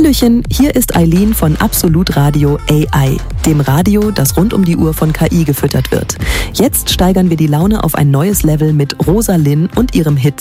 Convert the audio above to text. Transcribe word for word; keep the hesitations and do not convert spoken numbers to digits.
Hallöchen, hier ist Eileen von Absolut Radio A I, dem Radio, das rund um die Uhr von K I gefüttert wird. Jetzt steigern wir die Laune auf ein neues Level mit Rosa Linn und ihrem Hit